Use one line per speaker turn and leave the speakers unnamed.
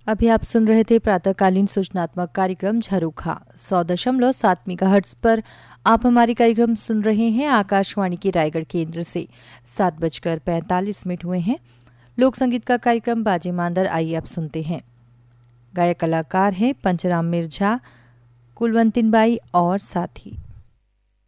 अभी आप सुन रहे थे प्रातःकालीन सूचनात्मक कार्यक्रम झरोखा 100.7 मेगाहर्ट्ज पर। आप हमारे कार्यक्रम सुन रहे हैं आकाशवाणी के रायगढ़ केंद्र से। 7:45 हुए हैं। लोक संगीत का कार्यक्रम बाजे मांदर, आइए आप सुनते हैं। गायक कलाकार हैं पंचराम मिर्झा, कुलवंतिन बाई और साथी।